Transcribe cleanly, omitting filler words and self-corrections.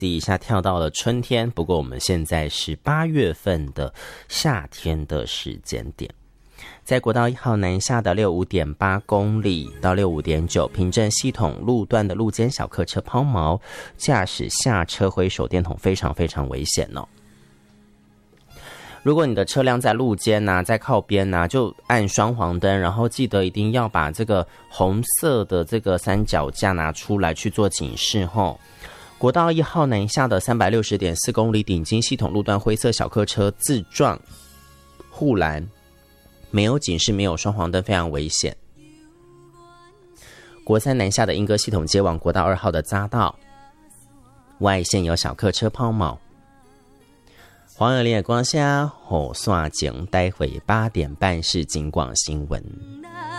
一下跳到了春天，不过我们现在是8月份的夏天的时间点。在国道1号南下的65.8公里到65.9，凭证系统路段的路肩小客车抛锚，驾驶下车挥手电筒非常非常危险哦。如果你的车辆在路肩啊，在靠边啊，就按双黄灯，然后记得一定要把这个红色的这个三脚架拿出来去做警示吼。国道1号南下的360.4公里顶金系统路段灰色小客车自撞护栏，没有警示，没有双黄灯，非常危险。国3南下的莺歌系统接往国道2号的匝道外线有小客车抛锚。黄友林的光下后线前待会8点半是警广新闻。